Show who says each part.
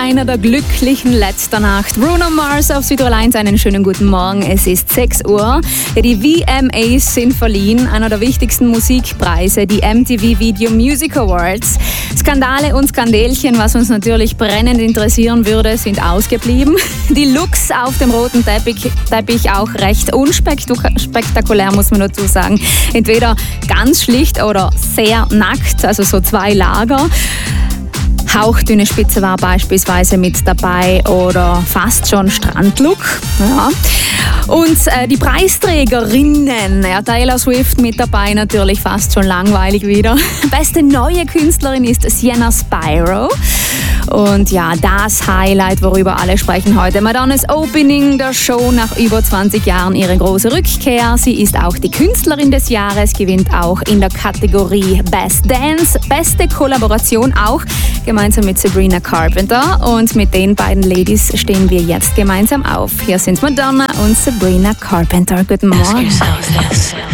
Speaker 1: einer der glücklichen letzter Nacht. Bruno Mars auf Südtirol 1, einen schönen guten Morgen. Es ist 6 Uhr. Die VMAs sind verliehen, einer der wichtigsten Musikpreise, die MTV Video Music Awards. Skandale und Skandelchen, was uns natürlich brennend interessieren würde, sind ausgeblieben. Die Looks auf dem roten Teppich auch recht unspektakulär, muss man dazu sagen. Entweder ganz schlicht oder sehr nackt, also so 2 Lager. Hauchdünne Spitze war beispielsweise mit dabei oder fast schon Strandlook. Ja. Und die Preisträgerinnen, ja, Taylor Swift mit dabei, natürlich fast schon langweilig wieder. Beste neue Künstlerin ist Sienna Spyro. Und ja, das Highlight, worüber alle sprechen heute. Madonnas Opening der Show nach über 20 Jahren, ihre große Rückkehr. Sie ist auch die Künstlerin des Jahres, gewinnt auch in der Kategorie Best Dance. Beste Kollaboration auch gemeinsam mit Sabrina Carpenter. Und mit den beiden Ladies stehen wir jetzt gemeinsam auf. Hier sind Madonna und Sabrina Carpenter. Guten Morgen.